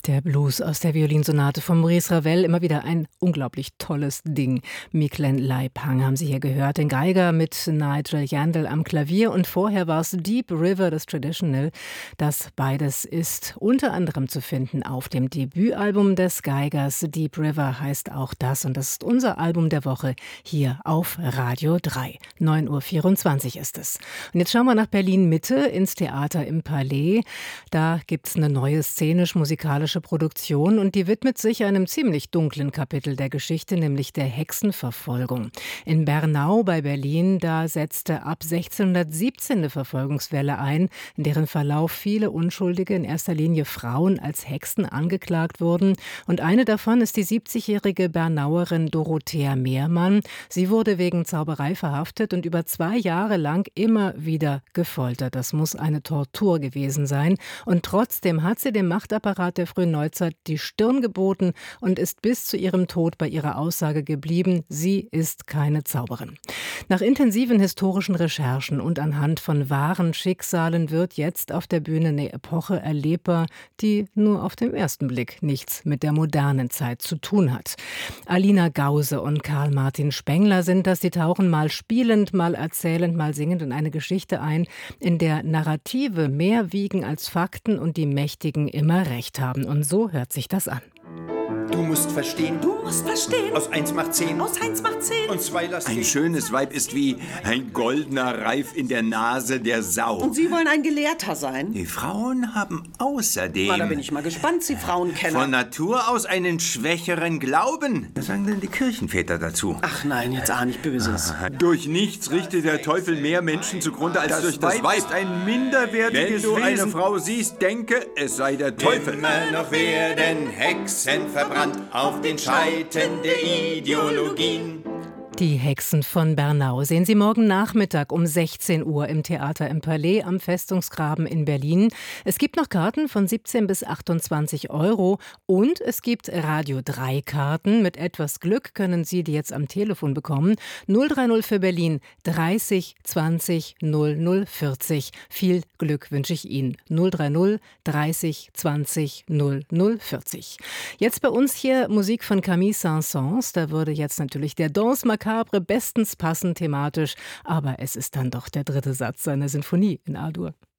Der Blues aus der Violinsonate von Maurice Ravel, immer wieder ein unglaublich tolles Ding. Micklin Leipang haben Sie hier gehört, den Geiger mit Nigel Yandell am Klavier, und vorher war es Deep River, das Traditional. Das beides ist unter anderem zu finden auf dem Debütalbum des Geigers. Deep River heißt auch das, und das ist unser Album der Woche hier auf Radio 3. 9:24 Uhr ist es. Und jetzt schauen wir nach Berlin-Mitte ins Theater im Palais. Da gibt es eine neue szenisch-musikalische Produktion, und die widmet sich einem ziemlich dunklen Kapitel der Geschichte, nämlich der Hexenverfolgung. In Bernau bei Berlin, da setzte ab 1617 eine Verfolgungswelle ein, in deren Verlauf viele Unschuldige, in erster Linie Frauen, als Hexen angeklagt wurden. Und eine davon ist die 70-jährige Bernauerin Dorothea Mehrmann. Sie wurde wegen Zauberei verhaftet und über 2 Jahre lang immer wieder gefoltert. Das muss eine Tortur gewesen sein. Und trotzdem hat sie dem Machtapparat der frühen Neuzeit die Stirn geboten und ist bis zu ihrem Tod bei ihrer Aussage geblieben, sie ist keine Zauberin. Nach intensiven historischen Recherchen und anhand von wahren Schicksalen wird jetzt auf der Bühne eine Epoche erlebbar, die nur auf den ersten Blick nichts mit der modernen Zeit zu tun hat. Alina Gause und Karl Martin Spengler sind das, die tauchen mal spielend, mal erzählend, mal singend in eine Geschichte ein, in der Narrative mehr wiegen als Fakten und die Mächtigen immer Recht haben. Und so hört sich das an. Du musst verstehen. Du musst verstehen. Aus 1 macht 10. Aus 1 macht 10. Und 2 lass Ein 10. schönes Weib ist wie ein goldener Reif in der Nase der Sau. Und Sie wollen ein Gelehrter sein? Die Frauen haben außerdem Na, da bin ich mal gespannt, Sie Frauenkenner. von Natur aus einen schwächeren Glauben. Was sagen denn die Kirchenväter dazu? Ach nein, jetzt ahne ich Böses. Durch nichts richtet der Teufel mehr Menschen zugrunde als durch das Weib. ist ein minderwertiges Wenn du eine Wesen. Frau siehst, denke, es sei der Teufel. Immer noch werden Hexen verbrannt auf den Scheiten der Ideologien. Die Hexen von Bernau sehen Sie morgen Nachmittag um 16 Uhr im Theater im Palais am Festungsgraben in Berlin. Es gibt noch Karten von 17 bis 28 Euro und es gibt Radio 3 Karten. Mit etwas Glück können Sie die jetzt am Telefon bekommen. 030 für Berlin 30 20 00 40. Viel Glück wünsche ich Ihnen. 030 30 20 00 40. Jetzt bei uns hier Musik von Camille Saint-Saëns. Da würde jetzt natürlich der Danse Macabre bestens passen thematisch, aber es ist dann doch der dritte Satz seiner Sinfonie in A-Dur.